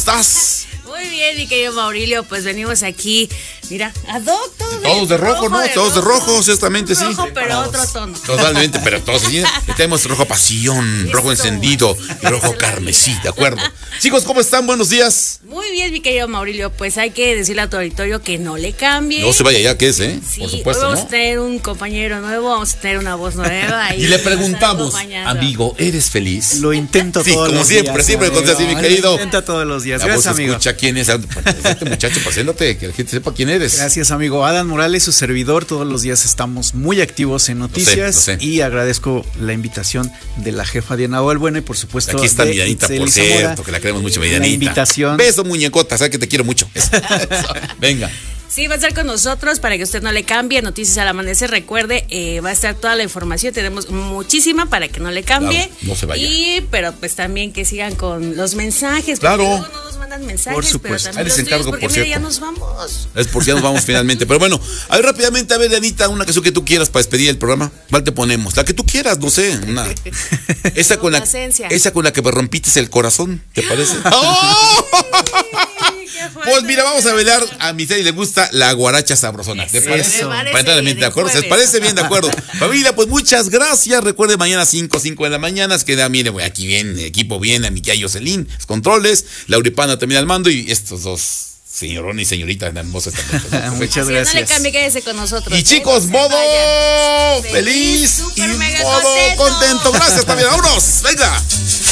estás? Muy bien, mi querido Maurilio, pues venimos aquí, mira, ad hoc, todos de rojo, ¿no? Todos de rojo, ciertamente, sí. Rojo, pero otro tono. Totalmente, pero todos así. Tenemos rojo pasión, rojo encendido y rojo carmesí, ¿de acuerdo? Chicos, ¿cómo están? Buenos días. Muy bien, mi querido Maurilio, pues hay que decirle a tu auditorio que no le cambie. No se vaya ya, ¿qué es, Sí, por supuesto, hoy vamos ¿no? a tener un compañero nuevo, vamos a tener una voz nueva. Y le preguntamos, amigo, ¿eres feliz? Lo intento sí, todos como los siempre, días. siempre conté así, mi querido. Lo intento todos los días. La Gracias, voz amigo. escucha quién es. Este muchacho, preséntate, que la gente sepa quién eres. Gracias, amigo. Adán Morales, su servidor. Todos los días estamos muy activos en noticias. Lo sé. Y agradezco la invitación de la jefa Diana Valbuena y por supuesto aquí está de Medianita, Itzel por Zamora. cierto, que la queremos mucho, Medianita. La invitación. Beso, muñecota, sabes que te quiero mucho. Venga. Sí, va a estar con nosotros para que usted no le cambie. Noticias al Amanecer, recuerde, va a estar toda la información. Tenemos muchísima para que no le cambie. Claro, no se vaya. Pero pues también que sigan con los mensajes. Claro. Luego no nos mandan mensajes, Por supuesto. pero también Ahí les los encargo, tuyos, porque por mira, cierto. ya nos vamos. Es por si ya nos vamos finalmente. Pero bueno, a ver rápidamente, a ver, Dianita, una canción que tú quieras para despedir el programa. ¿Cuál te ponemos? La que tú quieras, no sé. Esa con la que me rompiste el corazón, ¿te parece? ¡Oh! Pues mira, vamos a bailar. A mi Teddy le gusta la guaracha sabrosona. ¿Te parece? Eso. Aparentemente, ¿de acuerdo? ¿Se parece bien? De acuerdo. Familia, pues muchas gracias. Recuerde, mañana 5 de la mañana. Queda, mire, aquí bien, equipo bien, a mi tía Jocelyn, los controles, Lauripana también al mando y estos dos señorón y señorita hermosas también. Muchas No gracias. le cambie, quédese con nosotros. Y chicos, No se modo vayan. feliz y Súper mega modo contento. Gracias también. ¡Vámonos! ¡Venga!